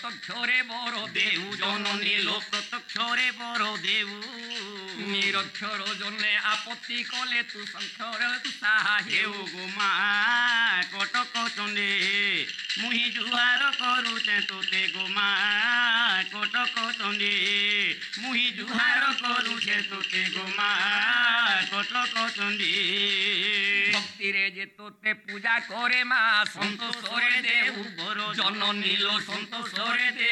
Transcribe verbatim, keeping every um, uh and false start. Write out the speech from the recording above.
প্রত্যক্ষরে বড় দেউ জননী লো প্রত্যক্ষরে বড় দেউ নিরক্ষর জন্যে আপত্তি কলে তু সংক্ষর সাহেউ হেউ গোমা কটক চণ্ডী মুহি জুহার করুছে তোতে গোমা কটক চণ্ডী মুহি জুহার করুছে তোতে গোমা কটক চণ্ডী ভক্তিরে যে তোতে পূজা করে মা সন্তোষরে দেউ বড় জননী লো সন্তোষরে দেউ